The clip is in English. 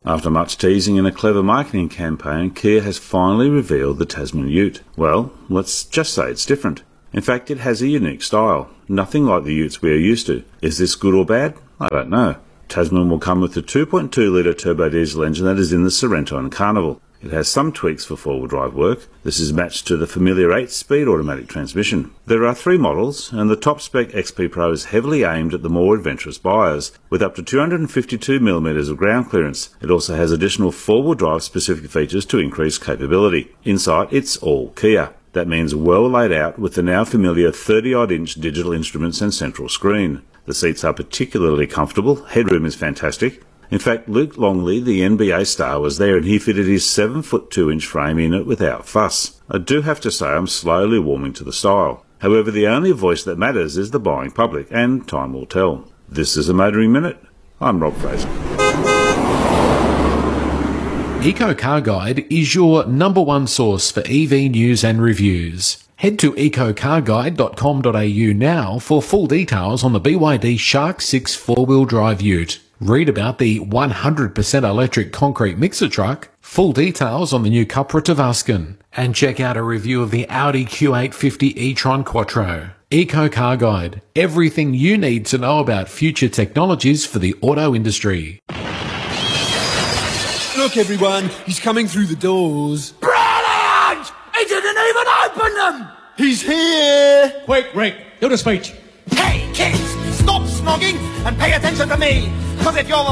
After much teasing and a clever marketing campaign, Kia has finally revealed the Tasman Ute. Well, let's just say it's different. In fact, it has a unique style, nothing like the Utes we are used to. Is this good or bad? I don't know. Tasman will come with the 2.2-litre turbo diesel engine that is in the Sorento and Carnival. It has some tweaks for four-wheel drive work. This is matched to the familiar 8-speed automatic transmission. There are 3 models, and the top-spec XP Pro is heavily aimed at the more adventurous buyers, with up to 252mm of ground clearance. It also has additional four-wheel drive specific features to increase capability. Inside, it's all Kia. That means well laid out with the now familiar 30-odd-inch digital instruments and central screen. The seats are particularly comfortable, headroom is fantastic. In fact, Luke Longley, the NBA star, was there and he fitted his 7'2" frame in it without fuss. I do have to say I'm slowly warming to the style. However, the only voice that matters is the buying public, and time will tell. This is a Motoring Minute. I'm Rob Fraser. Eco Car Guide is your #1 source for EV news and reviews. Head to ecocarguide.com.au now for full details on the BYD Shark 6 4-wheel drive ute. Read about the 100% electric concrete mixer truck, full details on the new Cupra Tavascan, and check out a review of the Audi Q850 e-tron Quattro. Eco Car Guide, everything you need to know about future technologies for the auto industry. Look everyone, he's coming through the doors. Brilliant! He didn't even open them! He's here! Quick, Rick, do the speech. Hey kids, stop snogging and pay attention to me! Because if you're